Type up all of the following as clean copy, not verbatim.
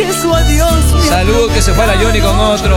que su adiós. Salud, que se fue la Johnny con otro.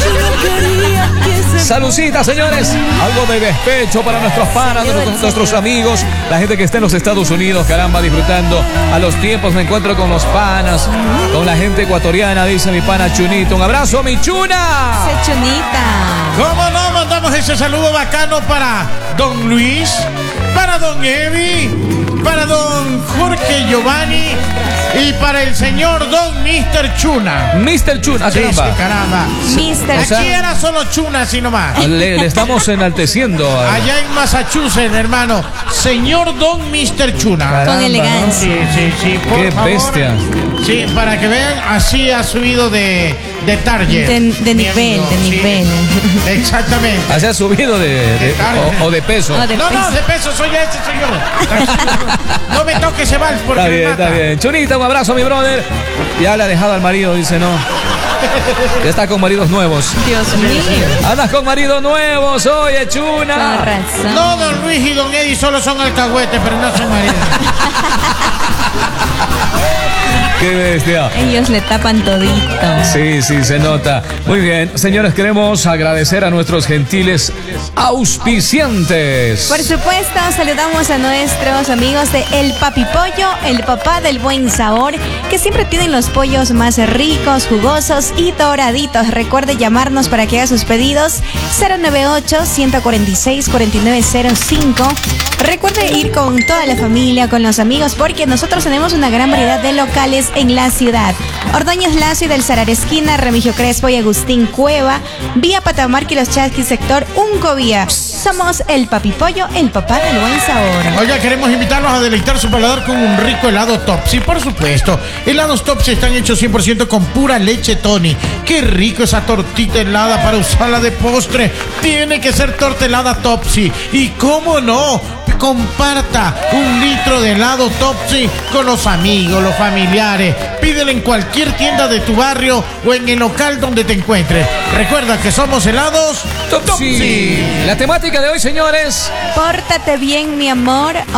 Salucita, señores. Algo de despecho para nuestros panas, nuestros amigos, la gente que está en los Estados Unidos, caramba, disfrutando a los tiempos. Me encuentro con los panas, con la gente ecuatoriana, dice mi pana Chunito. Un abrazo, mi Chuna. Se Chunita. ¿Cómo no? Mandamos ese saludo bacano para don Luis, para don Evi, para don Jorge Giovanni y para el señor don Mr. Chuna. Mr. Chuna, Sí, caramba. caramba. Mr. O sea, Aquí era solo Chuna, así nomás. Le estamos enalteciendo. Allá en Massachusetts, hermano. Señor don Mr. Chuna. Caramba, Con elegancia. Sí, por Qué favor. bestia. Sí, para que vean, así ha subido de target. De mi nivel, amigo, de sí. nivel. ¿Se Exactamente. ha subido o de peso? O de No, peso. de peso soy ese, señor. No me toque ese vals porque Está me bien, mata. está bien. Chunita, un abrazo, mi brother. Ya le ha dejado al marido, dice, no. Ya está con maridos nuevos. Dios mío. Andas con maridos nuevos, oye, Con Chuna. razón. No, don Luis y don Eddie solo son alcahuetes, pero no son maridos. Qué bestia. Ellos le tapan todito. Sí, se nota. Muy bien, señores, queremos agradecer a nuestros gentiles auspiciantes. Por supuesto, saludamos a nuestros amigos de El Papi Pollo, el papá del buen sabor, que siempre tienen los pollos más ricos, jugosos y doraditos. Recuerde llamarnos para que haga sus pedidos 098-146-4905. Recuerde ir con toda la familia, con los amigos, porque nosotros tenemos una gran variedad de locales en la ciudad. Ordóñez Lazo y del Salar Esquina, Remigio Crespo y Agustín Cueva, vía Patamarca y Los Chasquis, sector Uncovía. Somos El Papi Pollo, el papá del buen sabor. Oiga, queremos invitarlos a deleitar su paladar con un rico helado Topsy, por supuesto. Helados Topsy están hechos 100% con pura leche Tony. Qué rico esa tortita helada para usarla de postre. Tiene que ser torta helada Topsy. Y cómo no, comparta 1 litro de helado Topsy con los amigos, los familiares. Pídelo en cualquier tienda de tu barrio o en el local donde te encuentres. Recuerda que somos helados Topsy. La temática de hoy, señores. Pórtate bien, mi amor.